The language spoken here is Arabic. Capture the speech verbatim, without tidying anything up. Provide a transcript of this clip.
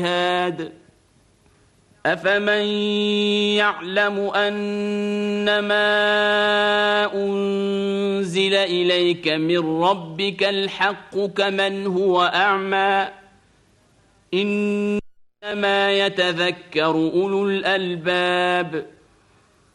جهاد أفمن يعلم أنما أنزل إليك من ربك الحق كمن هو أعمى إنما يتذكر أولو الألباب